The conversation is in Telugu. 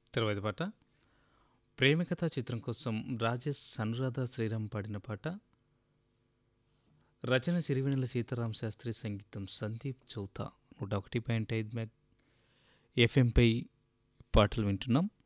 తర్వాత పాట 'ప్రేమకథ' చిత్రం కోసం రాజేష్, అనురాధ శ్రీరామ్ పాడిన పాట. రచన సిరివెన్నెల సీతారామ శాస్త్రి, సంగీతం సందీప్ చౌతా. 101.5 ఎఫ్ఎంపై పాటలు వింటున్నాం.